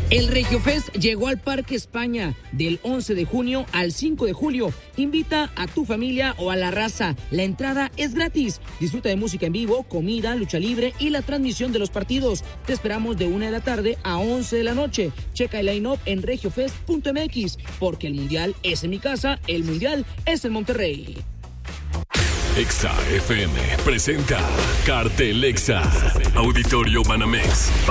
El RegioFest llegó al Parque España del 11 de junio al 5 de julio. Invita a tu familia o a la raza. La entrada es gratis. Disfruta de música en vivo, comida, lucha libre y la transmisión de los partidos. Te esperamos de 1 de la tarde a 11 de la noche. Checa el line-up en regiofest.mx, porque el mundial es en mi casa, el mundial es en Monterrey. Exa FM presenta Cartel Exa, Auditorio Banamex.